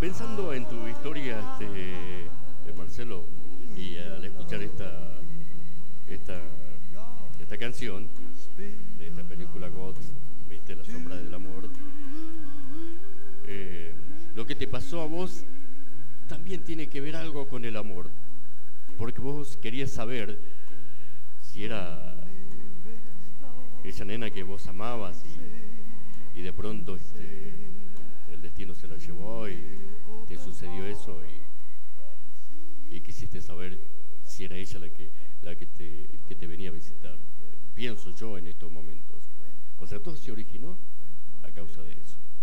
Pensando en tu historia, Marcelo, y al escuchar esta, esta canción de esta película God, viste, La sombra del amor, lo que te pasó a vos también tiene que ver algo con el amor, porque vos querías saber si era esa nena que vos amabas y de pronto el destino se la llevó y te sucedió eso y quisiste saber si era ella que te venía a visitar. Pienso yo en estos momentos. O sea, todo se originó a causa de eso.